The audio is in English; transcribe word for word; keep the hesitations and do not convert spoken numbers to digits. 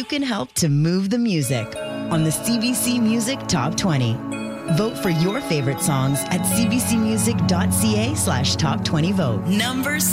can help to move the music on the C B C Music Top twenty. Vote for your favorite songs at cbcmusic.ca slash top 20 vote. Number